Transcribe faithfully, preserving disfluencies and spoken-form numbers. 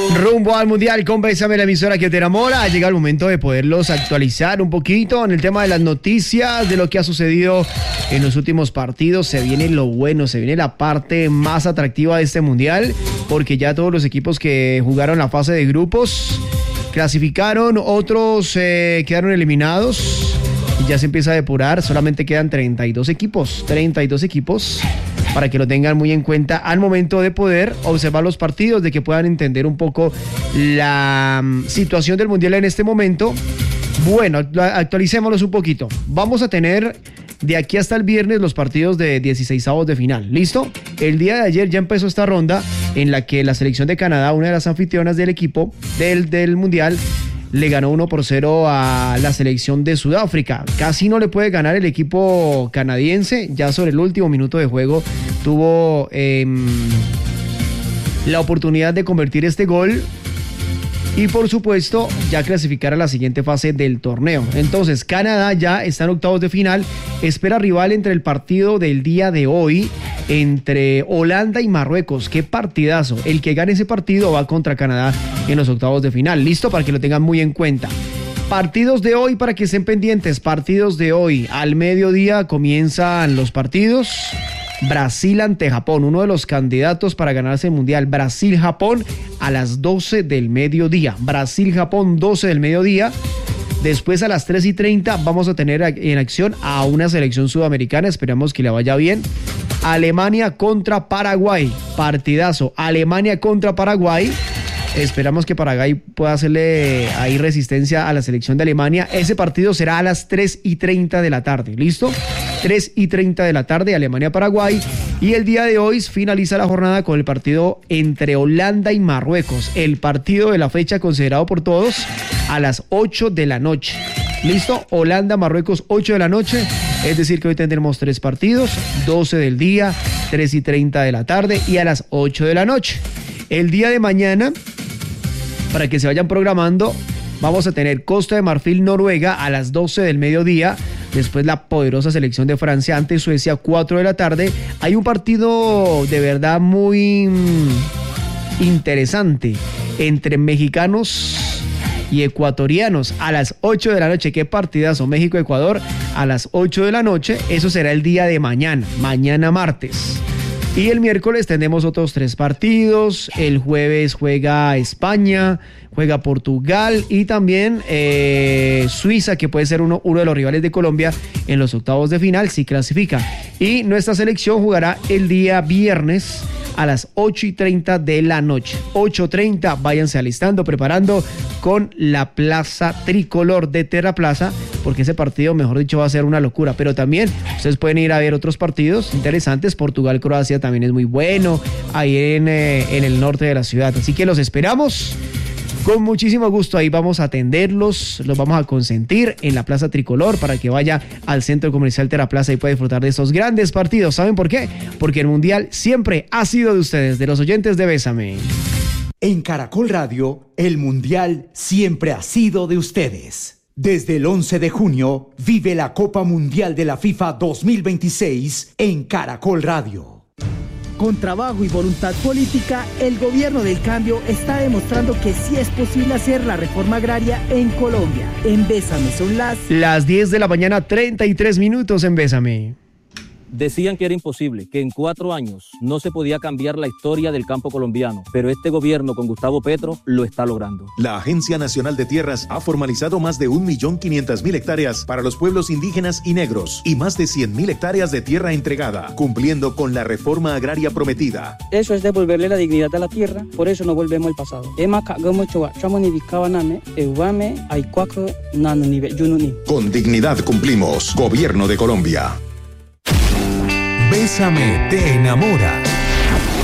Rumbo al Mundial con Bésame, la emisora que te enamora. Llega el momento de poderlos actualizar un poquito en el tema de las noticias, de lo que ha sucedido en los últimos partidos. Se viene lo bueno, se viene la parte más atractiva de este Mundial, porque ya todos los equipos que jugaron la fase de grupos clasificaron, otros eh, quedaron eliminados y ya se empieza a depurar. Solamente quedan treinta y dos equipos, treinta y dos equipos, para que lo tengan muy en cuenta al momento de poder observar los partidos, de que puedan entender un poco la um, situación del Mundial en este momento. Bueno, actualicémoslos un poquito. Vamos a tener de aquí hasta el viernes los partidos de dieciseisavos de final. ¿Listo? El día de ayer ya empezó esta ronda en la que la selección de Canadá, una de las anfitrionas del equipo del, del Mundial, le ganó uno por cero a la selección de Sudáfrica. Casi no le puede ganar el equipo canadiense. Ya sobre el último minuto de juego tuvo eh, la oportunidad de convertir este gol y, por supuesto, ya clasificar a la siguiente fase del torneo. Entonces, Canadá ya está en octavos de final. Espera rival entre el partido del día de hoy entre Holanda y Marruecos. ¡Qué partidazo! El que gane ese partido va contra Canadá en los octavos de final. Listo, para que lo tengan muy en cuenta. Partidos de hoy, para que estén pendientes. Partidos de hoy. Al mediodía comienzan los partidos. Brasil ante Japón, uno de los candidatos para ganarse el Mundial. Brasil-Japón a las doce del mediodía. Brasil-Japón, doce del mediodía. Después a las tres y treinta vamos a tener en acción a una selección sudamericana. Esperamos que le vaya bien. Alemania contra Paraguay. Partidazo. Alemania contra Paraguay. Esperamos que Paraguay pueda hacerle ahí resistencia a la selección de Alemania. Ese partido será a las tres y treinta de la tarde. ¿Listo? tres y treinta de la tarde, Alemania-Paraguay. Y el día de hoy finaliza la jornada con el partido entre Holanda y Marruecos. El partido de la fecha considerado por todos a las ocho de la noche. ¿Listo? Holanda-Marruecos, ocho de la noche. Es decir, que hoy tendremos tres partidos, doce del día, tres y treinta de la tarde y a las ocho de la noche. El día de mañana, para que se vayan programando, vamos a tener Costa de Marfil-Noruega a las doce del mediodía. Después la poderosa selección de Francia ante Suecia, cuatro de la tarde. Hay un partido de verdad muy interesante entre mexicanos y ecuatorianos a las ocho de la noche. Qué partidazo, México-Ecuador a las ocho de la noche. Eso será el día de mañana, mañana martes. Y el miércoles tenemos otros tres partidos. El jueves juega España, juega Portugal y también eh, Suiza, que puede ser uno, uno de los rivales de Colombia en los octavos de final, si clasifica. Y nuestra selección jugará el día viernes a las ocho y treinta de la noche. ocho y treinta, váyanse alistando, preparando con la Plaza Tricolor de Terraplaza, porque ese partido, mejor dicho, va a ser una locura. Pero también ustedes pueden ir a ver otros partidos interesantes. Portugal-Croacia también es muy bueno, ahí en, eh, en el norte de la ciudad. Así que los esperamos con muchísimo gusto. Ahí vamos a atenderlos, los vamos a consentir en la Plaza Tricolor para que vaya al Centro Comercial Terraplaza y pueda disfrutar de estos grandes partidos. ¿Saben por qué? Porque el Mundial siempre ha sido de ustedes, de los oyentes de Bésame. En Caracol Radio, el Mundial siempre ha sido de ustedes. Desde el once de junio, vive la Copa Mundial de la FIFA dos mil veintiséis en Caracol Radio. Con trabajo y voluntad política, el gobierno del cambio está demostrando que sí es posible hacer la reforma agraria en Colombia. En Bésame son las... Las diez de la mañana, treinta y tres minutos en Bésame. Decían que era imposible, que en cuatro años no se podía cambiar la historia del campo colombiano, pero este gobierno con Gustavo Petro lo está logrando. La Agencia Nacional de Tierras ha formalizado más de un millón quinientas mil hectáreas para los pueblos indígenas y negros y más de cien mil hectáreas de tierra entregada, cumpliendo con la reforma agraria prometida. Eso es devolverle la dignidad a la tierra, por eso no volvemos al pasado. Con dignidad cumplimos. Gobierno de Colombia. Bésame te enamora.